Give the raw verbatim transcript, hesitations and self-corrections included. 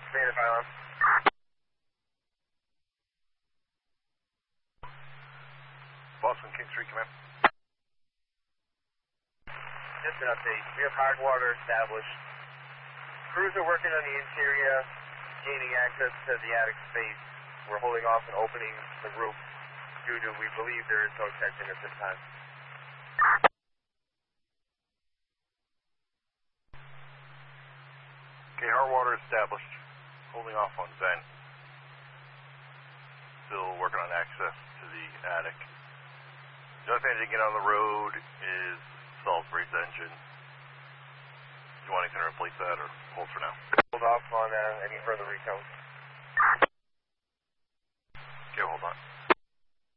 Estimated pylon. Boston King Street, command. Just an update. We have hard water established. Crews are working on the interior, gaining access to the attic space. We're holding off on opening the roof due to, we believe there is no tension at this time. Okay, hard water established. Holding off on vent. Still working on access to the attic. The only thing that didn't get on the road is Salisbury's engine. Do you want anything to replace that or hold for now? Hold off on uh, any further recon.